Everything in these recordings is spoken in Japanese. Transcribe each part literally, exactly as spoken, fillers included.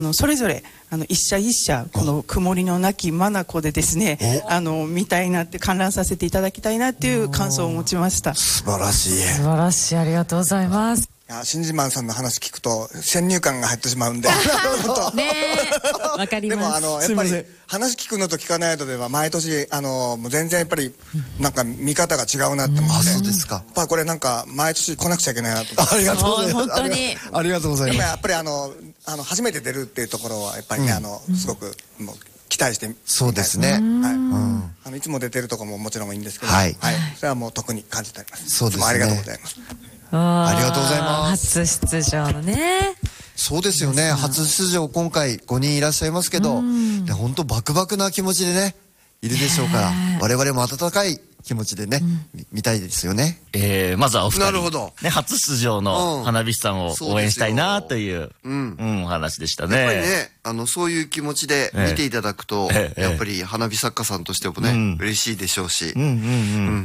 あのそれぞれあの一社一社この曇りのなき眼でですね、あの見たいなって観覧させていただきたいなっていう感想を持ちました。 素晴らしい。 素晴らしい、ありがとうございます。 いや、新島さんの話聞くと先入観が入ってしまうんでねえ、わかります。 でもあのやっぱり話聞くのと聞かないのでは毎年あのもう全然やっぱりなんか見方が違うなって思って、 あ、そうですか。 やっぱこれなんか毎年来なくちゃいけないなと思って。 ありがとうございます。 本当にありがとうございます。 でもやっぱりあのあの初めて出るっていうところはやっぱりね、あのすごくもう期待してみたい。 そうですね。 はい。 うん。 あのいつも出てるとこももちろんいいんですけど、 ははいい。それはもう特に感じております。 そうですね。 いつもありがとうございます。 ありがとうございます。 初出場のね。 そうですよね。初出場今回ごにんいらっしゃいますけど、で本当バクバクな気持ちでねいるでしょうから、我々も温かい気持ちでね、見たいですよね。 えー、まずはお二人、 なるほどね、初出場の花火師さんを応援したいなという、 うん、 うん、お話でしたね。 やっぱりね、あの、そういう気持ちで見ていただくと、 ええやっぱり花火作家さんとしてもね、うん、嬉しいでしょうし、 うんうんうんうん、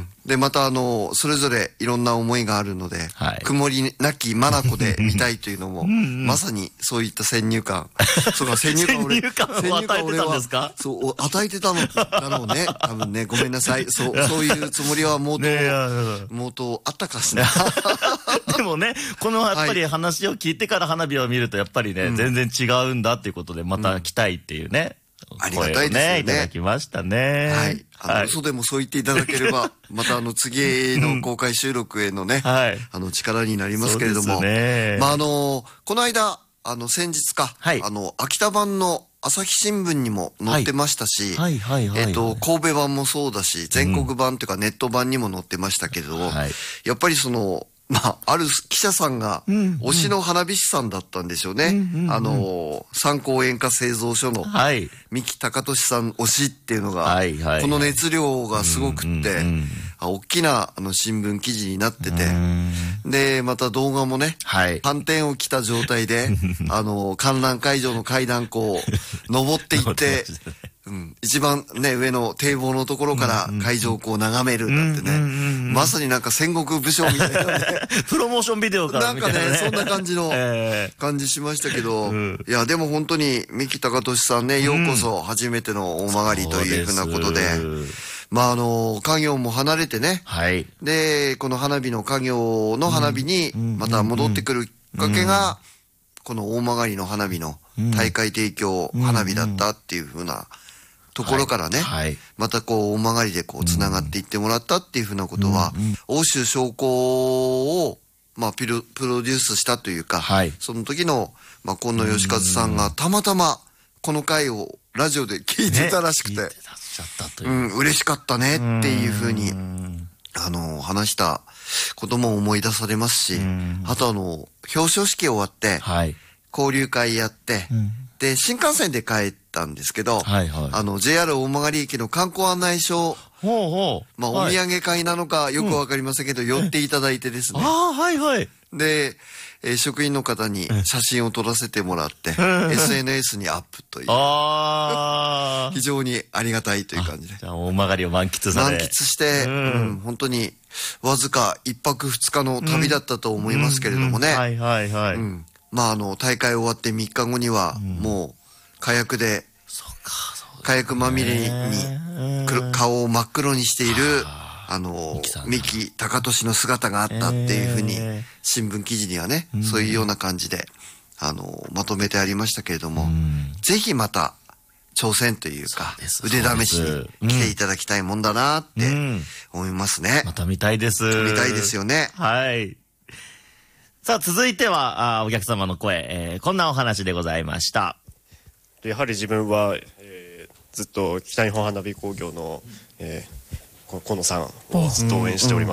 で、またあの、それぞれいろんな思いがあるので、はい、曇りなき眼で見たいというのも、うんうん、まさにそういった先入観。そうか、先入観俺、 先入観を与えてたんですか？ そう、与えてたのだろうね。多分ね、ごめんなさい。そう、そういうつもりはもうと、もうとあったかしな。 でもね、このやっぱり話を聞いてから花火を見るとやっぱりね、はい、全然違うんだっていうことでまた来たいっていうね、 うん、ありがたいですよね。 いただきましたね。 はい。あの、はい、嘘でもそう言っていただければ、またあの次の公開収録へのね、はい、あの力になりますけれども、ね、まああの、この間、あの先日か、はい、あの、秋田版の朝日新聞にも載ってましたし、えっと、神戸版もそうだし、全国版というかネット版にも載ってましたけど、うん、やっぱりその、まあ、ある記者さんが、推しの花火師さんだったんでしょうね。あの、三幸演歌製造所の、三木隆俊さん推しっていうのが、この熱量がすごくって、大きなあの新聞記事になってて、で、また動画もね、反転を着た状態で、あの、観覧会場の階段こう、登っていって、うん、一番ね、上の堤防のところから会場をこう眺めるんだってね。まさになんか戦国武将みたいなね。 プロモーションビデオからみたいな、ね。 なんかね、そんな感じの感じしましたけど、いや、でも本当に三木隆俊さんね、ようこそ初めての大曲というふうなことで、まああの、家業も離れてね、はい、で、この花火の家業の花火にまた戻ってくるきっかけが、この大曲の花火の大会提供花火だったっていうふうな、ところからね、はいはい、またこう大曲でこうつながっていってもらったっていうふうなことは、うんうん、欧州商工をまあプロ、プロデュースしたというか、はい、その時の、まあ、今野義和さんがたまたまこの回をラジオで聞いてたらしくて、ね、うん、嬉しかったねっていうふうにあの話したことも思い出されますし、あとあの表彰式終わって、はい、交流会やって、うん、で新幹線で帰ったんですけど、はいはい、あの ジェイアール 大曲駅の観光案内所、ほうほう、まあ、お土産会なのかよくわかりませんけど、うん、寄っていただいてですね。 ああ、はいはい。 で、えー、職員の方に写真を撮らせてもらって、エスエヌエス にアップという。あ非常にありがたいという感じで。 じゃあ、大曲を満喫され。 満喫して、うんうん、本当にわずかいっぱくふつかの旅だったと思いますけれどもね。はいはいはい。うん、まあ、あの、大会終わってみっかごには、もう、火薬で、火薬まみれに顔を真っ黒にしている、あの、三木隆俊の姿があったっていうふうに、新聞記事にはね、そういうような感じで、あの、まとめてありましたけれども、ぜひまた、挑戦というか、腕試しに来ていただきたいもんだなって思いますね。 また見たいです。 見たいですよね。 はい。さあ、続いては、あお客様の声、えー、こんなお話でございました。 やはり自分は、えー、ずっと北日本花火工業の、えー、河野さんをずっと応援しております。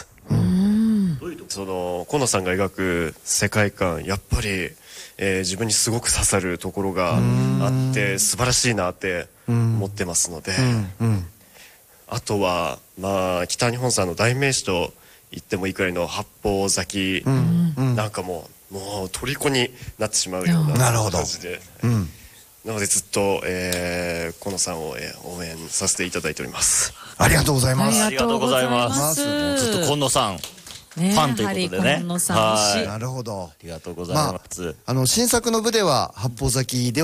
その河野さんが描く世界観、やっぱり、えー、自分にすごく刺さるところがあって素晴らしいなって思ってますので、あとは、まあ、北日本さんの代名詞と言ってもいいくらいの八方咲きなんかももう虜になってしまうような感じで、なのでずっと、えー、河野さんを、えー、応援させていただいております。 ありがとうございます。 ありがとうございます。ずっと河野さんねファンということでね。 ハリコンのさん推しはい。 なるほど。 ありがとうございます。 あの、新作の部では、八方咲きでは